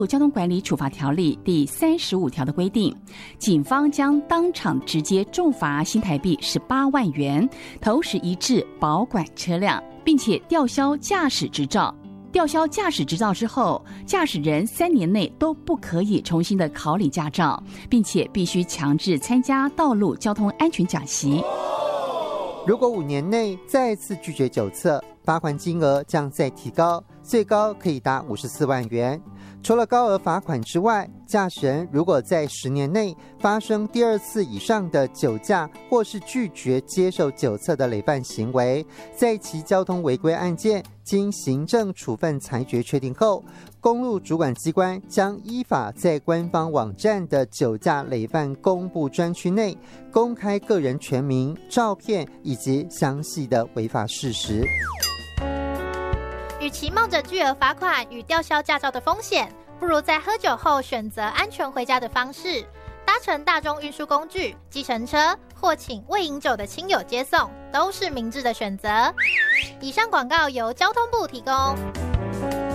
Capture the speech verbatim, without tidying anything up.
交通管理处罚条例第三十五条的规定，警方将当场直接重罚新台币十八万元，同时移至保管车辆，并且吊销驾驶执照。吊销驾驶执照之后，驾驶人三年内都不可以重新的考领驾照，并且必须强制参加道路交通安全讲习。 如果五年内再次拒绝酒测，罚款金额将再提高，最高可以达五十四万元。除了高额罚款之外，驾驶人如果在十年内发生第二次以上的酒驾或是拒绝接受酒测的累犯行为，在其交通违规案件经行政处分裁决确定后，公路主管机关将依法在官方网站的酒驾累犯公布专区内公开个人全名、照片以及详细的违法事实。 与其冒着巨额罚款与吊销驾照的风险，不如在喝酒后选择安全回家的方式，搭乘大众运输工具、计程车，或请未饮酒的亲友接送，都是明智的选择。以上广告由交通部提供。